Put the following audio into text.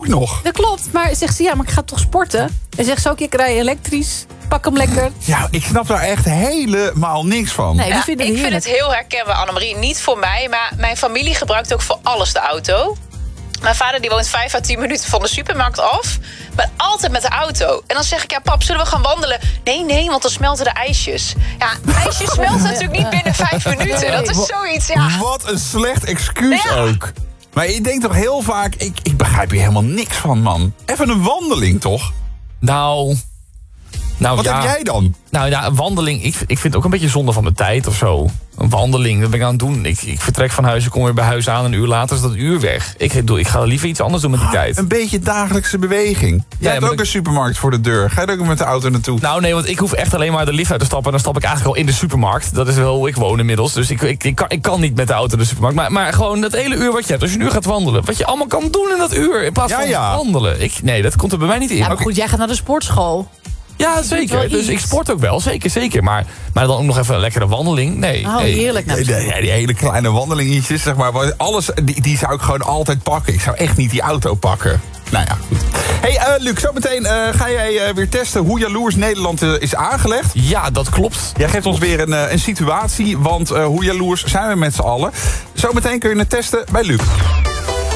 ook nog. Dat klopt, maar zegt ze, ja, maar ik ga toch sporten? En zegt ze ook, ik rij elektrisch. Pak hem lekker. Ja, ik snap daar echt helemaal niks van. Nee, Ja, ik vind het heel herkenbaar, Annemarie. Niet voor mij, maar mijn familie gebruikt ook voor alles de auto. Mijn vader die woont 5 à 10 minuten van de supermarkt af. Maar altijd met de auto. En dan zeg ik, ja pap, zullen we gaan wandelen? Nee, want dan smelten de ijsjes. Ja, ijsjes smelten natuurlijk niet binnen 5 minuten. Dat is zoiets, ja. Wat een slecht excuus Ja. ook. Maar ik denk toch heel vaak, ik begrijp hier helemaal niks van, man. Even een wandeling, toch? Nou Wat ja. heb jij dan? Nou ja, een wandeling, ik vind het ook een beetje zonde van de tijd of zo. Een wandeling, dat ben ik aan het doen. Ik vertrek van huis, ik kom weer bij huis aan. Een uur later is dat uur weg. Ik ga liever iets anders doen met die tijd. Een beetje dagelijkse beweging. Jij hebt maar ook een supermarkt voor de deur. Ga je er ook met de auto naartoe? Nou nee, want ik hoef echt alleen maar de lift uit te stappen. En dan stap ik eigenlijk al in de supermarkt. Dat is wel hoe ik woon inmiddels. Dus ik kan niet met de auto de supermarkt. Maar gewoon dat hele uur wat je hebt. Als je nu gaat wandelen. Wat je allemaal kan doen in dat uur. In plaats van wandelen. Nee, dat komt er bij mij niet in. Ja, maar goed, jij gaat naar de sportschool. Ja, zeker. wel Dus iets. ik sport ook wel. Zeker. Maar dan ook nog even een lekkere wandeling. Nee. Oh, heerlijk. Nou, Die hele kleine wandelingetjes, zeg maar. Alles, die zou ik gewoon altijd pakken. Ik zou echt niet die auto pakken. Nou ja, goed. Hey, Luc, zometeen ga jij weer testen hoe jaloers Nederland is aangelegd. Ja, dat klopt. Jij geeft ons weer een situatie, want hoe jaloers zijn we met z'n allen. Zometeen kun je het testen bij Luc.